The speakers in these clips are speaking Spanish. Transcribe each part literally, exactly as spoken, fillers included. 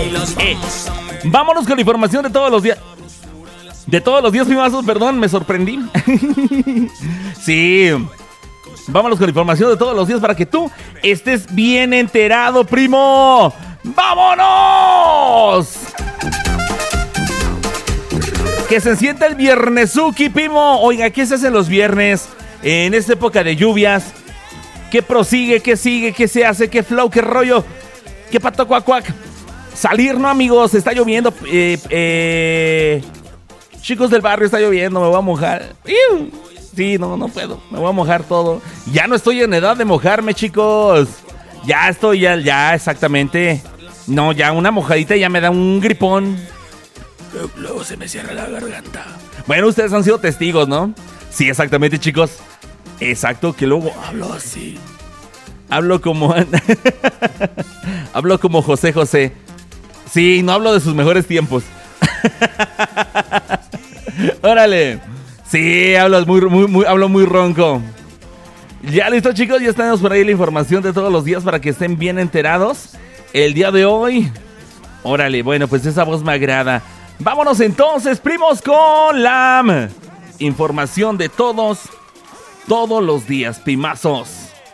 Eh, vámonos con la información de todos los días. De todos los días, primazos, perdón, me sorprendí. Sí. Vámonos con la información de todos los días para que tú estés bien enterado, primo. ¡Vámonos! Que se sienta el viernesuki, primo. Oiga, ¿qué se hace los viernes en esta época de lluvias? ¿Qué prosigue? ¿Qué sigue? ¿Qué se hace? ¿Qué flow? ¿Qué rollo? ¿Qué pato cuac cuac? Salir, ¿no, amigos? Está lloviendo. Eh, eh, chicos del barrio, está lloviendo. Me voy a mojar. Sí, no, no puedo. Me voy a mojar todo. Ya no estoy en edad de mojarme, chicos. Ya estoy, ya, ya, exactamente. No, ya una mojadita ya me da un gripón. Luego se me cierra la garganta. Bueno, ustedes han sido testigos, ¿no? Sí, exactamente, chicos. Exacto, que luego hablo así. Hablo como... hablo como José José. Sí, no hablo de sus mejores tiempos. Órale. Sí, hablo muy, muy, muy, hablo muy ronco. Ya listo, chicos, ya tenemos por ahí la información de todos los días para que estén bien enterados. El día de hoy... Órale, bueno, pues esa voz me agrada. Vámonos entonces, primos, con la información de todos, todos los días, primazos.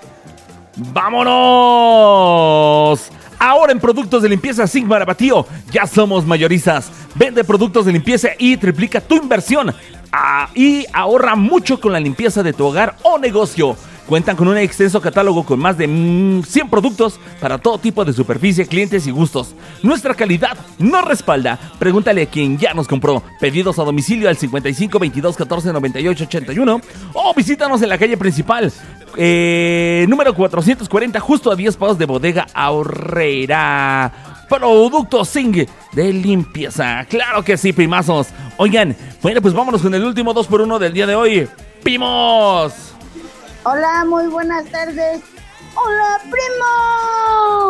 ¡Vámonos! Ahora en productos de limpieza Sigma Arabatío, ya somos mayoristas. Vende productos de limpieza y triplica tu inversión. Ah, y ahorra mucho con la limpieza de tu hogar o negocio. Cuentan con un extenso catálogo con más de mmm, cien productos para todo tipo de superficie, clientes y gustos. Nuestra calidad nos respalda. Pregúntale a quien ya nos compró. Pedidos a domicilio al cincuenta y cinco, veintidós, catorce, noventa y ocho, ochenta y uno o visítanos en la calle principal, eh, número cuatrocientos cuarenta, justo a diez pasos de Bodega Aurrera. Productos Sing de limpieza. Claro que sí, primazos. Oigan, bueno, pues vámonos con el último dos por uno del día de hoy. ¡Pimos! Hola, muy buenas tardes. ¡Hola, primo!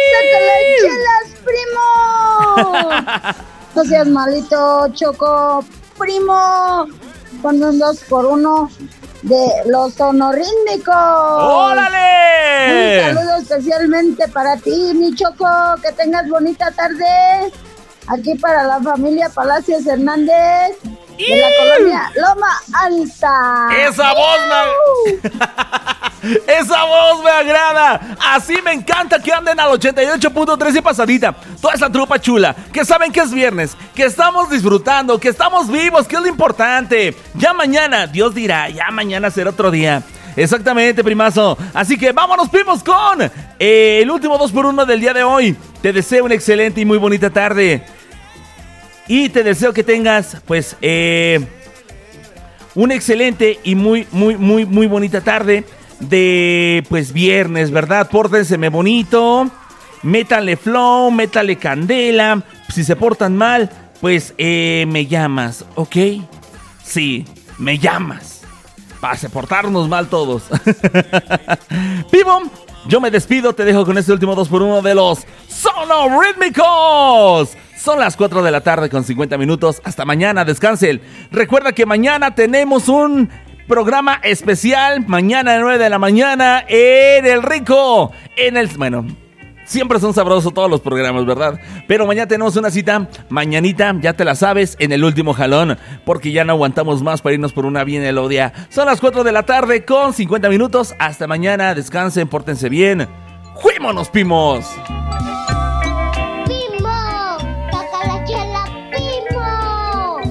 ¡Saca las chelas, primo! No seas malito, Choco. Primo, con un dos por uno de los sonorítmicos. ¡Órale! Un saludo especialmente para ti, mi Choco. Que tengas bonita tarde. Aquí para la familia Palacios Hernández. De la colonia Loma Alta. ¡Esa voz me... ¡Esa voz me agrada! Así me encanta que anden al ochenta y ocho punto tres y pasadita. Toda esa trupa chula, que saben que es viernes, que estamos disfrutando, que estamos vivos, que es lo importante. Ya mañana, Dios dirá, ya mañana será otro día. Exactamente, primazo. Así que vámonos, primos, con eh, el último dos por uno del día de hoy. Te deseo una excelente y muy bonita tarde. Y te deseo que tengas, pues, eh, una excelente y muy, muy, muy, muy bonita tarde de, pues, viernes, ¿verdad? Pórtenseme bonito, métanle flow, métanle candela. Si se portan mal, pues, eh, me llamas, ¿ok? Sí, me llamas. Para portarnos mal todos. Pivo, yo me despido, te dejo con este último dos por uno de los Sonorítmicos. Son las cuatro de la tarde con cincuenta minutos. Hasta mañana, descansen. Recuerda que mañana tenemos un programa especial. Mañana a las nueve de la mañana en El Rico. En el... Bueno, siempre son sabrosos todos los programas, ¿verdad? Pero mañana tenemos una cita. Mañanita, ya te la sabes, en el último jalón. Porque ya no aguantamos más para irnos por una bien elodia. Son las cuatro de la tarde con cincuenta minutos. Hasta mañana, descansen, pórtense bien. ¡Juémonos, primos!